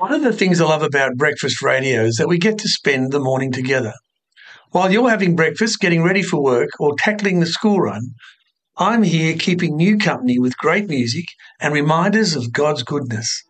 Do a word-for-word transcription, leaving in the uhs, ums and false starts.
One of the things I love about breakfast radio is that we get to spend the morning together. While you're having breakfast, getting ready for work, or tackling the school run, I'm here keeping you company with great music and reminders of God's goodness.